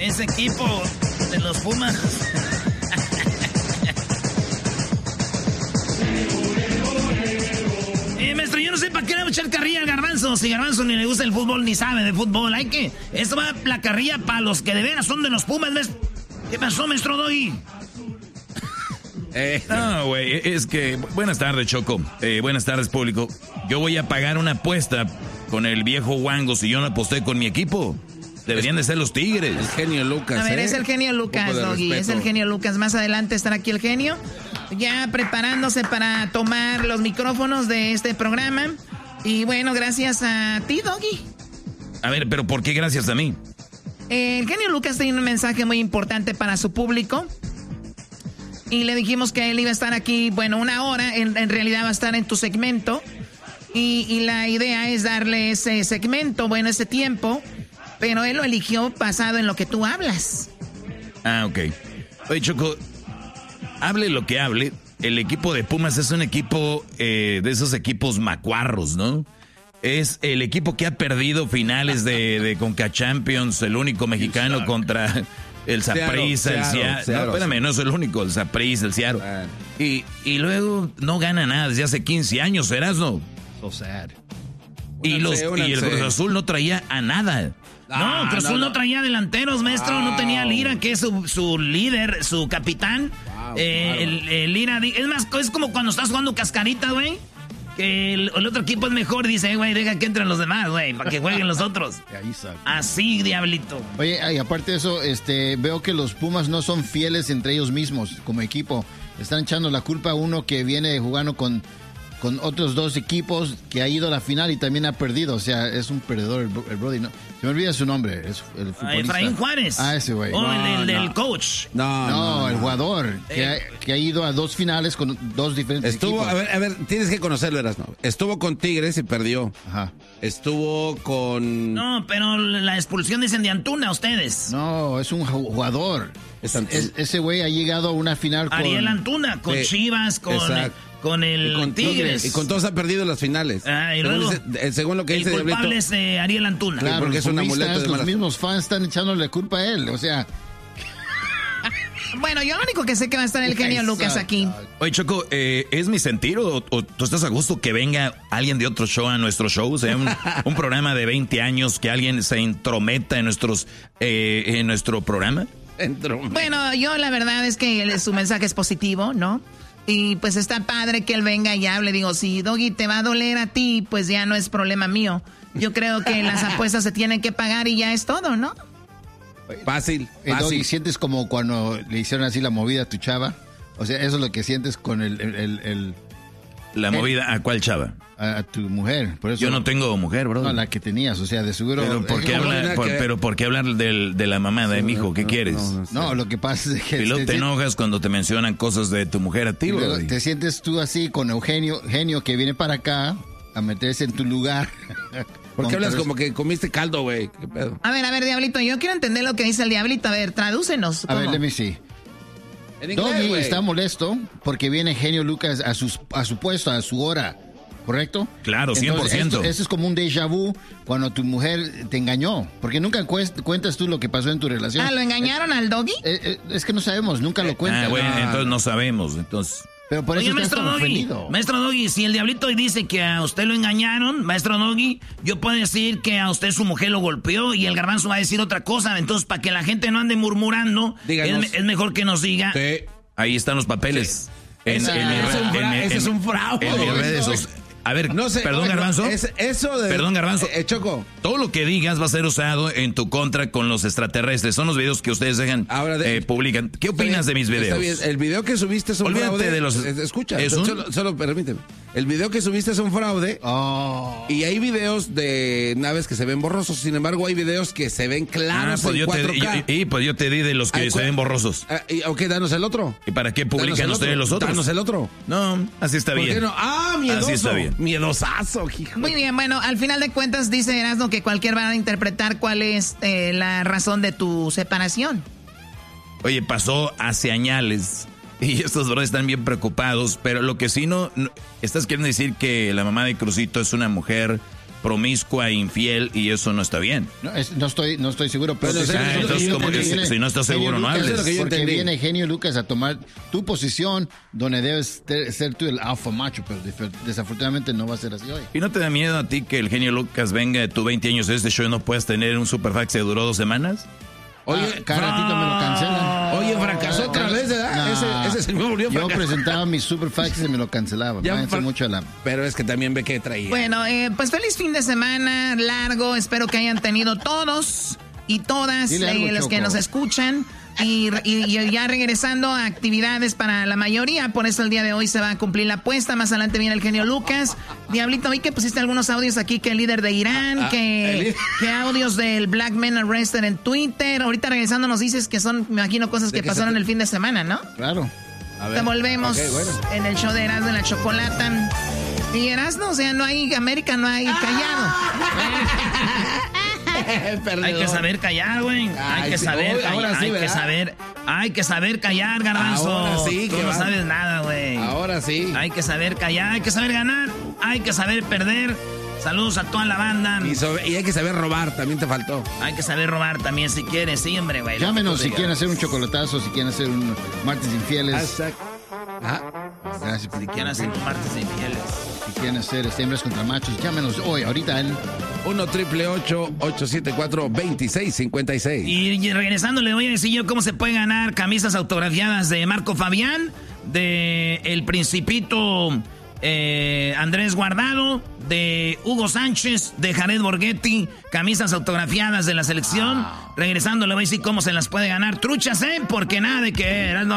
Ese equipo de los Pumas. Maestro, yo no sé para qué le voy a echar carrilla al Garbanzo. Si Garbanzo ni le gusta el fútbol ni sabe de fútbol. Esto va la carrilla para los que de veras son de los Pumas, ¿ves? ¿Qué pasó, maestro Doggy? No, güey, es que... Buenas tardes, Choco. Buenas tardes, público. Yo voy a pagar una apuesta con el viejo Wango si yo no aposté con mi equipo. Deberían de ser los Tigres. El genio Lucas. A ver, es el genio Lucas, Doggy. Es el genio Lucas. Más adelante estará aquí el genio. Ya preparándose para tomar los micrófonos de este programa. Y bueno, gracias a ti, Doggy. A ver, pero ¿por qué gracias a mí? El genio Lucas tiene un mensaje muy importante para su público. Y le dijimos que él iba a estar aquí, bueno, una hora. En realidad va a estar en tu segmento. Y la idea es darle ese segmento, bueno, ese tiempo. Pero él lo eligió basado en lo que tú hablas. Ah, ok. Oye, Choco, hable lo que hable. El equipo de Pumas es un equipo de esos equipos macuarros, ¿no? Es el equipo que ha perdido finales de Conca Champions, el único mexicano contra el Saprissa, el Seattle. No, espérame, no es el único, el Saprissa, el Seattle. Y luego no gana nada desde hace 15 años, ¿Erasno? So sad. Y el Cruz Azul no traía a nada. No, Cruz Azul no traía delanteros, maestro. No tenía Lira, que es su líder, su capitán. El Lira, es más, es como cuando estás jugando cascarita, güey. Que el otro equipo es mejor, dice, güey, deja que entren los demás, güey, para que jueguen los otros. Así, diablito. Oye, y aparte de eso, veo que los Pumas no son fieles entre ellos mismos como equipo. Están echando la culpa a uno que viene jugando con otros dos equipos, que ha ido a la final y también ha perdido. O sea, es un perdedor el Brody. No, se me olvida su nombre, es el futbolista. Efraín Juárez. Ah, ese güey. El del coach. No, el jugador que ha ido a dos finales con dos diferentes equipos. A ver, tienes que conocerlo, Erasmo. Estuvo con Tigres y perdió. Ajá. Estuvo con... No, pero la expulsión dicen de Antuna, ustedes. No, es un jugador. Ese güey ha llegado a una final con... Ariel Antuna, con Chivas, con el Tigres. Y con todos ha perdido las finales. Y luego, según lo que dice el culpable es Ariel Antuna. Claro, porque es un amuleto de los mismos fans están echándole culpa a él, o sea... Bueno, yo lo único que sé que va a estar el genio Lucas aquí. Oye, Choco, ¿es mi sentir o tú estás a gusto que venga alguien de otro show a nuestro show? O sea, un programa de 20 años, que alguien se intrometa en nuestro programa. Bueno, yo la verdad es que su mensaje es positivo, ¿no? Y pues está padre que él venga y hable. Digo, si Doggy te va a doler a ti, pues ya no es problema mío. Yo creo que las apuestas se tienen que pagar y ya es todo, ¿no? Fácil. Doggy, ¿sientes como cuando le hicieron así la movida a tu chava? O sea, eso es lo que sientes con ¿La movida a cuál chava? A tu mujer. Por eso, yo no tengo mujer, bro. No, la que tenías, o sea, de seguro... Pero ¿por qué hablar de la mamá de mi hijo? ¿Qué quieres? No, lo que pasa es que... Y luego te enojas cuando te mencionan cosas de tu mujer a ti, bro. Te sientes tú así con Eugenio que viene para acá a meterse en tu lugar. ¿Por qué hablas como que comiste caldo, güey? ¿Qué pedo? A ver, Diablito, yo quiero entender lo que dice el Diablito. A ver, tradúcenos. A ver, let me see. Doggy está molesto porque viene genio Lucas a su puesto, a su hora, ¿correcto? Claro, 100%. Entonces, esto es como un déjà vu cuando tu mujer te engañó, porque nunca cuentas tú lo que pasó en tu relación. ¿Lo engañaron al Doggy? Es que no sabemos, nunca lo cuentas. Bueno, entonces no sabemos, entonces... Pero por eso estás ofendido. Maestro Doggy, si el Diablito dice que a usted lo engañaron, Maestro Doggy, yo puedo decir que a usted su mujer lo golpeó y el Garbanzo va a decir otra cosa. Entonces, para que la gente no ande murmurando, es mejor que nos diga. Sí. Ahí están los papeles. Ese es un fraude. A ver, no sé, perdón, Garbanzo. Perdón, Garbanzo. Choco. Todo lo que digas va a ser usado en tu contra con los extraterrestres. Son los videos que ustedes dejan, publican. ¿Qué opinas de mis videos? Está bien. El video que subiste es un fraude. Olvídate de los... Escucha, solo permíteme. El video que subiste es un fraude. Y hay videos de naves que se ven borrosos. Sin embargo, hay videos que se ven claros en 4K. Pues yo te di de los que se ven borrosos. Ok, danos el otro. ¿Y para qué publican ustedes los otros? Danos el otro. No, así está bien. ¿Por qué no? Miedoso. Así está bien. Miedosazo, hijo. Muy bien, bueno, al final de cuentas dice Erasmo que cualquiera va a interpretar cuál es la razón de tu separación. Oye, pasó hace años y estos brothers están bien preocupados, pero lo que sí no estás queriendo decir que la mamá de Crucito es una mujer promiscua, infiel, y eso no está bien. No estoy seguro, pero entonces, si no estás seguro, no hables. Porque viene Genio Lucas a tomar tu posición donde debes ser tú el alfa macho, pero desafortunadamente no va a ser así hoy. ¿Y no te da miedo a ti que el Genio Lucas venga de tus 20 años de este show y no puedas tener un superfax que duró 2 semanas? Oye, cada ratito me lo cancelan. Oye, fracasó otra vez, ¿verdad? Ese señor murió. Yo presentaba mis superfax y me lo cancelaban. Pero es que también ve que traía. Bueno, pues feliz fin de semana largo. Espero que hayan tenido todos y todas los que nos escuchan. Y ya regresando a actividades para la mayoría, por eso el día de hoy se va a cumplir la apuesta. Más adelante viene el Genio Lucas. Diablito, vi que pusiste algunos audios aquí, que el líder de Irán, que audios del Black Men Arrested en Twitter. Ahorita regresando nos dices que son, me imagino, cosas que pasaron el fin de semana, ¿no? Claro. A ver. Te volvemos en el show de Erasmo de la Chocolata. Y Erasmo, o sea, no hay América, no hay callado. Hay que saber callar, güey. Hay que saber callar. Hay que saber callar, Garbanzo. Ahora sí, tú no sabes nada, güey. Ahora sí. Hay que saber callar, hay que saber ganar, hay que saber perder. Saludos a toda la banda. Y hay que saber robar, también te faltó. Hay que saber robar también si quieres, sí, hombre, güey. Llámenos si quieren hacer un chocolatazo, si quieren hacer un martes infieles. Exacto. Gracias. Si quieren hacer un martes infieles. Si quieren hacer hembras contra machos, llámenos hoy, ahorita en 1-888-874-2656. Y regresando le voy a decir yo cómo se puede ganar camisas autografiadas de Marco Fabián, de El Principito Andrés Guardado, de Hugo Sánchez, de Jared Borghetti, camisas autografiadas de la selección. Regresando le voy a decir cómo se las puede ganar. Truchas, porque nada de que